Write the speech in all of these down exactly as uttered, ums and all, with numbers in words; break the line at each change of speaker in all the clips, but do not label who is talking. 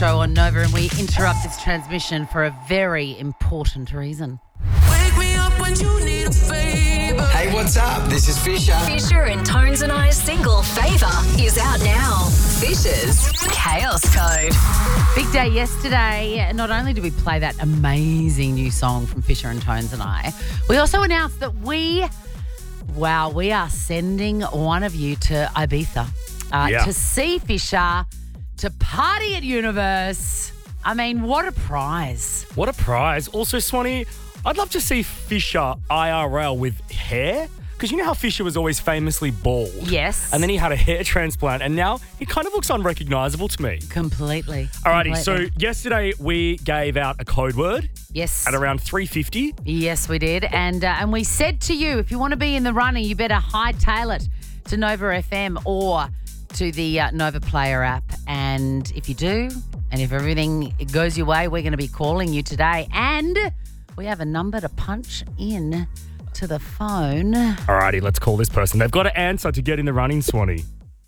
Show on Nova, and we interrupt this transmission for a very important reason.
Wake me up when you need a favor.
Hey, what's up? This is Fisher.
Fisher and Tones and I's single Favour is out now. Fisher's Chaos Code.
Big day yesterday. Not only did we play that amazing new song from Fisher and Tones and I, we also announced that we, wow, we are sending one of you to Ibiza uh,
Yeah.
to see Fisher, to party at Universe. I mean, what a prize.
What a prize. Also, Swanee, I'd love to see Fisher I R L with hair. Because you know how Fisher was always famously bald?
Yes.
And then he had a hair transplant, and now he kind of looks unrecognisable to me.
Completely.
Alrighty,
Completely.
so yesterday we gave out a code word
Yes.
at around three fifty.
Yes, we did. And uh, and we said to you, if you want to be in the running, you better hightail it to Nova F M or to the uh, Nova Player app. And if you do, and if everything goes your way, we're going to be calling you today. And we have a number to punch in to the phone.
Alrighty, let's call this person. They've got to answer to get in the running, Swanee.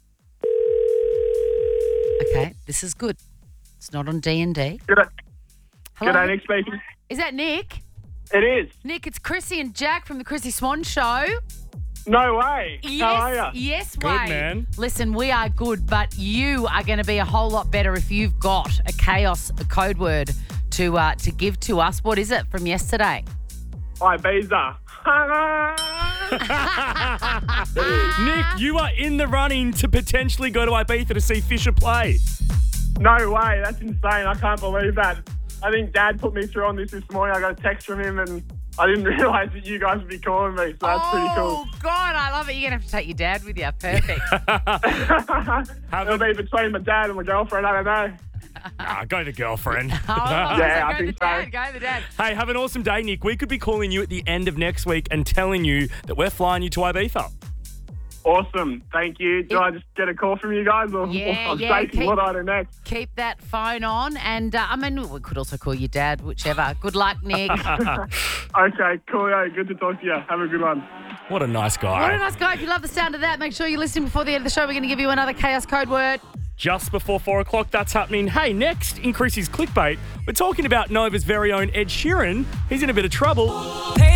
Okay, this is good. It's not on D and D.
G'day,
Hello?
G'day, Nick speaking.
Is that Nick?
It is.
Nick, it's Chrissy and Jack from the Chrissy Swan Show.
No way.
Yes,
How are you?
yes,
Good,
way.
man.
Listen, we are good, but you are going to be a whole lot better if you've got a chaos a code word to uh, to give to us. What is it from yesterday?
Ibiza.
Nick, you are in the running to potentially go to Ibiza to see Fisher play.
No way. That's insane. I can't believe that. I think Dad put me through on this this morning. I got a text from him and I didn't realise that you guys would be calling me. So that's pretty cool.
Oh, God, I love it. You're going to have to take your dad with you. Perfect.
Have
It'll
a,
be between my dad and my girlfriend. I don't know.
ah, go to girlfriend.
Oh,
Yeah, I
go
think
the
so.
dad. Go the dad.
Hey, have an awesome day, Nick. We could be calling you at the end of next week and telling you that we're flying you to Ibiza.
Awesome. Thank you. Do I just get a call from you guys or,
Yeah,
or
yeah,
say
keep-
what I do next?
Keep that phone on. And, uh, I mean, we could also call your dad, whichever. Good luck, Nick.
Okay, cool. Yeah, good to talk to you. Have a good one.
What a nice guy.
What a nice guy. If you love the sound of that, make sure you're listening before the end of the show. We're going to give you another chaos code word.
Just before four o'clock, that's happening. Hey, next, in Chrissy's clickbait, we're talking about Nova's very own Ed Sheeran. He's in a bit of trouble.